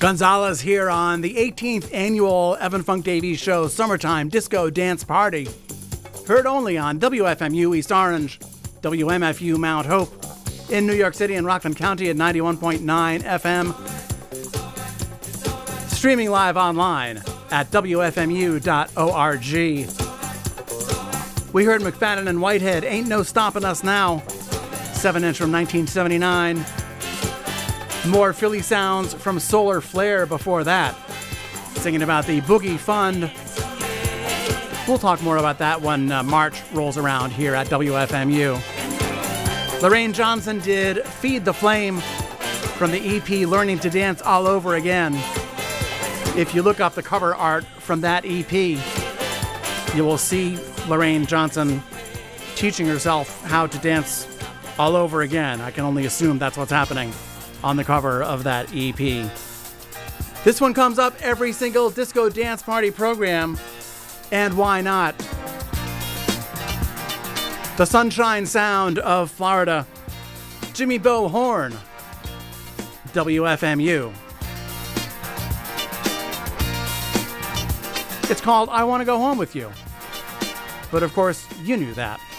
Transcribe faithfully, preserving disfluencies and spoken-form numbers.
Gonzalez here on the eighteenth annual Evan Funk Davies Show Summertime Disco Dance Party. Heard only on W F M U East Orange, W M F U Mount Hope, in New York City and Rockland County at ninety-one point nine F M. Streaming live online at W F M U dot org. We heard McFadden and Whitehead, Ain't No Stoppin' Us Now, seven inch from nineteen seventy-nine. More Philly sounds from Solar Flare before that, singing about the Boogie Fund. We'll talk more about that when uh, March rolls around here at W F M U. Lorraine Johnson did Feed the Flame from the E P Learning to Dance All Over Again. If you look up the cover art from that E P, you will see Lorraine Johnson teaching herself how to dance all over again. I can only assume that's what's happening on the cover of that E P. This one comes up every single disco dance party program, and why not? The Sunshine Sound of Florida, Jimmy Bo Horn, W F M U. It's called I Want to Go Home with You. But of course, you knew that.